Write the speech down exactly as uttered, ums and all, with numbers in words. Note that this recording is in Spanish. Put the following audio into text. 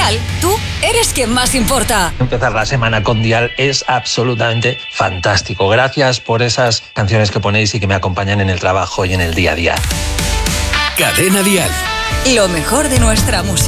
Dial, tú eres quien más importa. Empezar la semana con Dial es absolutamente fantástico. Gracias por esas canciones que ponéis y que me acompañan en el trabajo y en el día a día. Cadena Dial. Lo mejor de nuestra música.